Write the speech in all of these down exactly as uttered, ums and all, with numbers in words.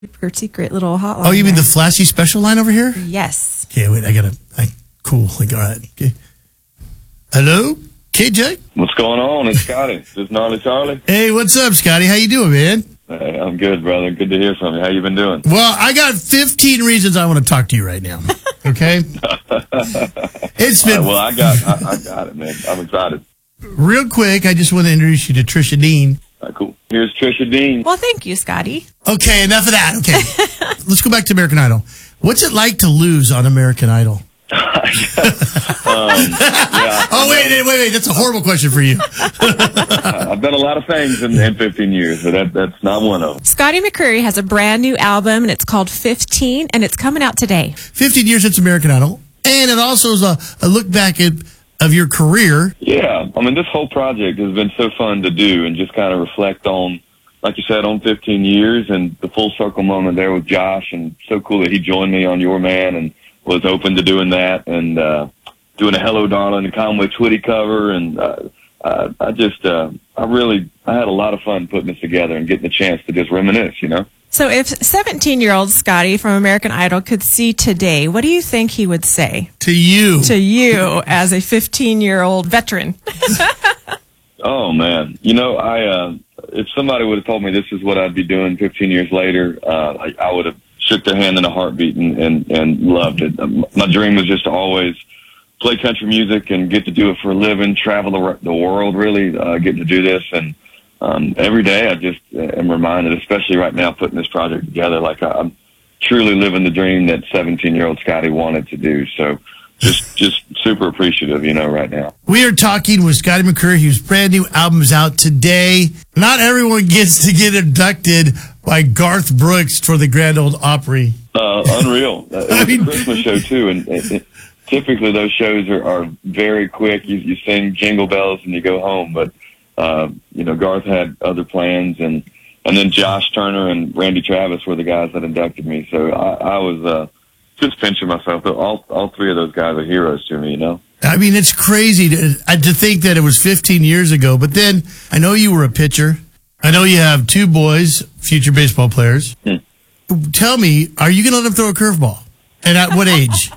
Super secret little hotline. Oh, you mean there. the flashy special line over here? Yes. Okay, wait, I gotta, I, cool, like, all right, okay. Hello, K J? What's going on? It's Scotty. This is Gnarly Charlie. Hey, what's up, Scotty? How you doing, man? Hey, I'm good, brother. Good to hear from you. How you been doing? Well, I got fifteen reasons I want to talk to you right now, okay? It's been... Uh, well, I got, I, I got it, man. I'm excited. Real quick, I just want to introduce you to Trisha Dean. All right, cool. Here's Trisha Dean. Well, thank you, Scotty. Okay, enough of that. Okay. Let's go back to American Idol. What's it like to lose on American Idol? um, yeah, oh, wait, wait, wait, wait. That's a horrible question for you. I've done a lot of things in, in fifteen years, but that, that's not one of them. Scotty McCreery has a brand new album, and it's called fifteen, and it's coming out today. fifteen years since American Idol. And it also is a, a look back at of your career. Yeah. I mean, this whole project has been so fun to do and just kind of reflect on, like you said, on fifteen years and the full circle moment there with Josh. And so cool that he joined me on Your Man and was open to doing that and uh, doing a Hello, Darling and Conway Twitty cover. And uh, uh, I just, uh, I really, I had a lot of fun putting this together and getting the chance to just reminisce, you know? So if seventeen-year-old Scotty from American Idol could see today, what do you think he would say? To you. To you as a fifteen-year-old veteran. Oh, man. You know, I uh, if somebody would have told me this is what I'd be doing fifteen years later, uh, I, I would have shook their hand in a heartbeat and, and, and loved it. My dream was just to always play country music and get to do it for a living, travel the, the world, really, uh, getting to do this. And um, every day I just am reminded, especially right now putting this project together, like I'm truly living the dream that seventeen-year-old Scotty wanted to do. So just just super appreciative, you know, right now. We are talking with Scotty McCreery, whose brand new album is out today. Not everyone gets to get inducted by Garth Brooks for the Grand Ole Opry. Uh, unreal. Uh, it was I mean, a Christmas show, too, and it, it, typically those shows are, are very quick. You, you sing Jingle Bells and you go home, but, uh, you know, Garth had other plans, and, and then Josh Turner and Randy Travis were the guys that inducted me, so I, I was uh, just pinching myself. All, all three of those guys are heroes to me, you know? I mean, it's crazy to, to think that it was fifteen years ago, but then I know you were a pitcher. I know you have two boys, future baseball players. Hmm. Tell me, are you going to let them throw a curveball? And at what age?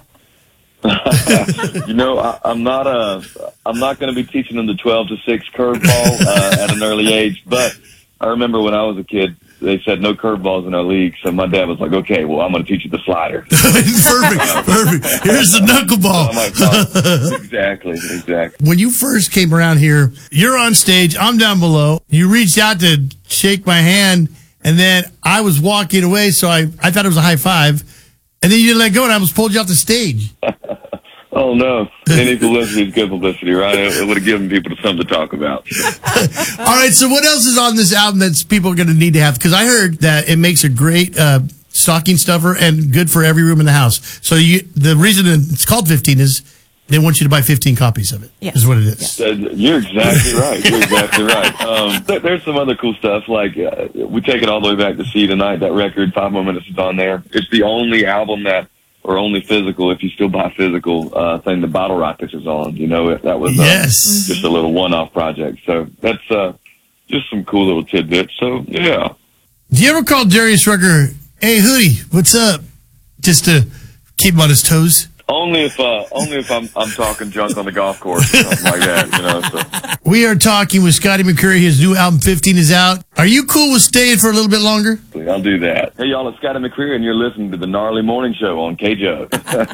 you know, I, I'm not a, I'm not going to be teaching them the twelve to six curveball uh, at an early age. But I remember when I was a kid, they said no curveballs in our league. So my dad was like, "Okay, well, I'm going to teach you the slider." Perfect, perfect. Here's the knuckleball. Oh, like, exactly, exactly. When you first came around here, you're on stage. I'm down below. You reached out to shake my hand, and then I was walking away, so I, I thought it was a high five. And then you didn't let go, and I almost pulled you off the stage. Oh, no. Any publicity is good publicity, right? It would have given people something to talk about. All right, so what else is on this album that people are going to need to have? Because I heard that it makes a great uh, stocking stuffer and good for every room in the house. So you, the reason it's called fifteen is they want you to buy fifteen copies of it, yes. is what it is. Uh, you're exactly right. You're exactly right. Um, th- there's some other cool stuff, like uh, we take it all the way back to See Tonight. That record, Five More Minutes, is on there. It's the only album that, or only physical, if you still buy physical, uh, thing the Bottle Rockets is on. You know, that was uh, yes. just a little one-off project. So that's uh, just some cool little tidbits. So, yeah. Do you ever call Darius Rucker, "Hey, Hootie, what's up?" Just to keep him on his toes? Only if, uh, only if I'm, I'm talking junk on the golf course or something like that, you know, so. We are talking with Scotty McCreery. His new album, fifteen, is out. Are you cool with staying for a little bit longer? I'll do that. Hey, y'all, it's Scotty McCreery, and you're listening to the Gnarly Morning Show on K-Jug.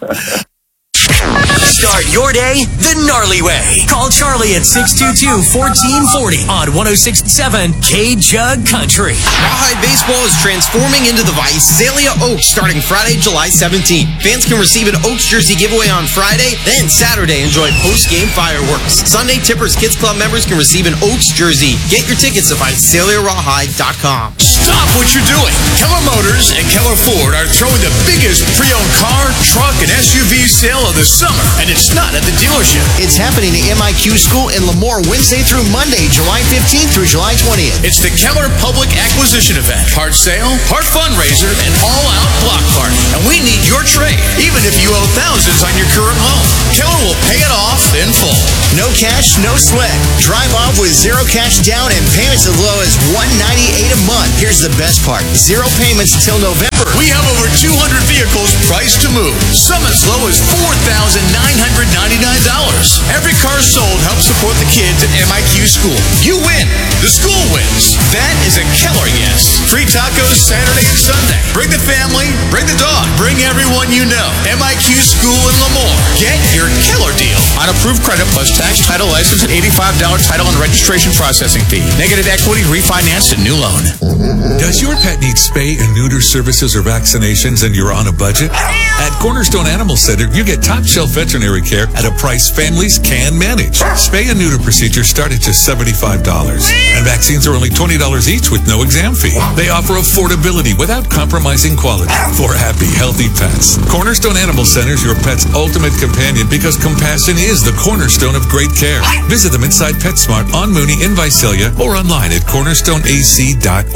Start your day the gnarly way. Call Charlie at six two two, one four four zero on one oh six point seven K-Jug Country. Rawhide Baseball is transforming into the Visalia Oaks starting Friday, July seventeenth. Fans can receive an Oaks jersey giveaway on Friday, then Saturday enjoy post-game fireworks. Sunday, Tippers Kids Club members can receive an Oaks jersey. Get your tickets at Visalia Rawhide dot com. Stop what you're doing. Keller Motors and Keller Ford are throwing the biggest pre-owned car, truck, and S U V sale of the summer, and it's not at the dealership. It's happening at M I Q School in Lemoore Wednesday through Monday, July fifteenth through July twentieth. It's the Keller Public Acquisition Event. Part sale, part fundraiser, and all-out block party. And we need your trade, even if you owe thousands on your current home. Keller will pay it off in full. No cash, no sweat. Drive off with zero cash down and payments as low as one hundred ninety-eight dollars a month. Here's the best part. Zero payments until November. We have over two hundred vehicles priced to move. Some as low as four thousand nine hundred ninety-nine dollars. Every car sold helps support the kids at M I Q School. You win. The school wins. That is a killer yes. Free tacos Saturday and Sunday. Bring the family. Bring the dog. Bring everyone you know. M I Q School in Lemoore. Get your killer deal. On approved credit plus tax, title, license, and eighty-five dollars title and registration processing fee. Negative equity, refinance, and new loan. Does your pet need spay and neuter services or vaccinations and you're on a budget? At Cornerstone Animal Center, you get top-shelf veterinary care at a price families can manage. Spay and neuter procedures start at just seventy-five dollars. And vaccines are only twenty dollars each with no exam fee. They offer affordability without compromising quality for happy, healthy pets. Cornerstone Animal Center is your pet's ultimate companion because compassion is the cornerstone of great care. Visit them inside PetSmart on Mooney in Visalia or online at cornerstone a c dot